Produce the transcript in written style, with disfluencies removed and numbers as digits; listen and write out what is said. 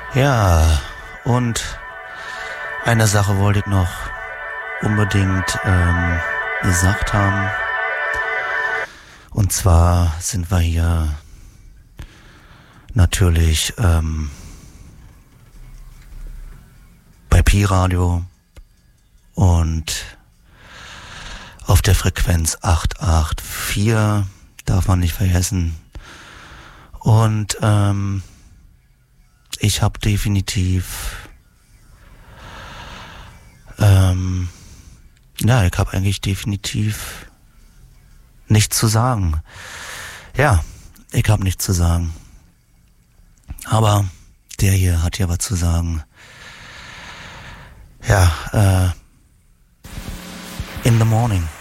Ja, und eine Sache wollte ich noch unbedingt gesagt haben. Und zwar sind wir hier natürlich bei Pi-Radio und auf der Frequenz 884, darf man nicht vergessen. Und ich habe definitiv, ich habe eigentlich definitiv nichts zu sagen. Ja, ich habe nichts zu sagen. Aber der hier hat ja was zu sagen. Ja, in the morning.